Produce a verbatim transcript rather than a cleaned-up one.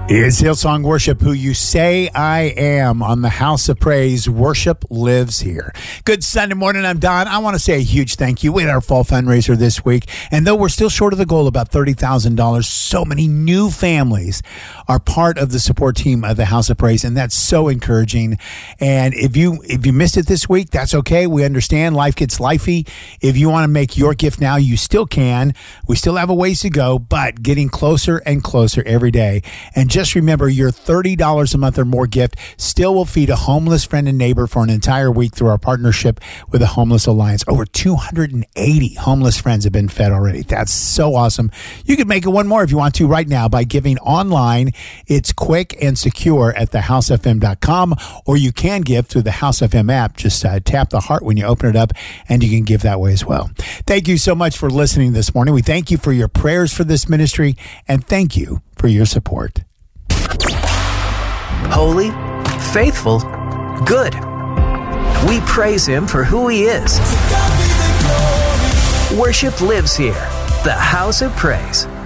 It's Hillsong Worship, who you say I am, on the House of Praise. Worship lives here. Good Sunday morning. I'm Don. I want to say a huge thank you. We had our fall fundraiser this week, and though we're still short of the goal, about thirty thousand dollars, so many new families are part of the support team of the House of Praise, and that's so encouraging. And if you if you missed it this week, that's okay. We understand life gets lifey. If you want to make your gift now, you still can. We still have a ways to go, but getting closer and closer every day. And just remember, your thirty dollars a month or more gift still will feed a homeless friend and neighbor for an entire week through our partnership with the Homeless Alliance. Over two hundred eighty homeless friends have been fed already. That's so awesome. You could make it one more if you want to right now by giving online. It's quick and secure at the house f m dot com, or you can give through the House F M app. Just uh, tap the heart when you open it up, and you can give that way as well. Thank you so much for listening this morning. We thank you for your prayers for this ministry, and thank you for your support. Holy, faithful, good. We praise Him for who He is. Worship lives here. The House of Praise.